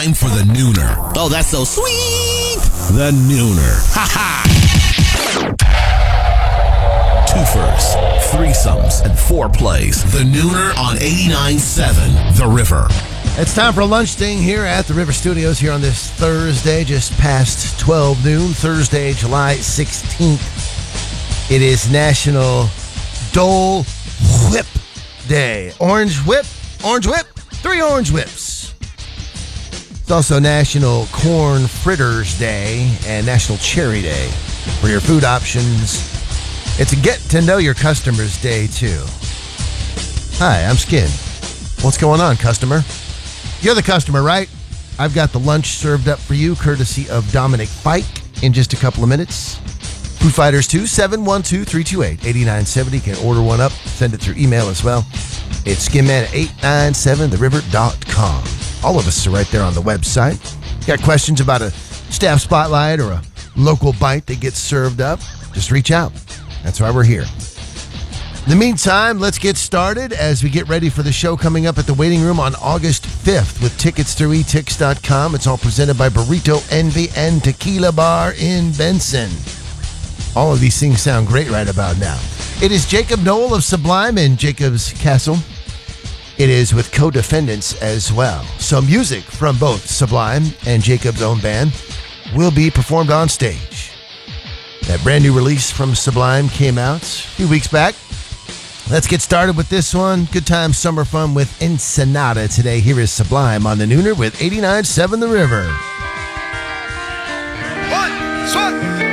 time for the Nooner. Oh, that's so sweet. The Nooner. Ha ha. Twofers, threesomes, and foreplays. The Nooner on 89.7 The River. It's time for a lunch thing here at the River Studios here on this Thursday, just past 12 noon, Thursday, July 16th. It is National Dole Whip Day. Orange whip, 3 orange whips. It's also National Corn Fritters Day and National Cherry Day for your food options. It's a get to know your customers day, too. Hi, I'm Skin. What's going on, customer? You're the customer, right? I've got the lunch served up for you, courtesy of Dominic Fike, in just a couple of minutes. Food Fighters 2-712-328-8970. You can order one up, send it through email as well. It's skinman@897theriver.com. All of us are right there on the website. Got questions about a staff spotlight or a local bite that gets served up? Just reach out. That's why we're here. In the meantime, let's get started as we get ready for the show coming up at the Waiting Room on August 5th with tickets through etix.com. It's all presented by Burrito Envy and Tequila Bar in Benson. All of these things sound great right about now. It is Jacob Noel of Sublime in Jacob's Castle. It is with co-defendants as well. So music from both Sublime and Jacob's own band will be performed on stage. That brand new release from Sublime came out a few weeks back. Let's get started with this one. Good time, summer fun with Ensenada today. Here is Sublime on the Nooner with 89.7 The River.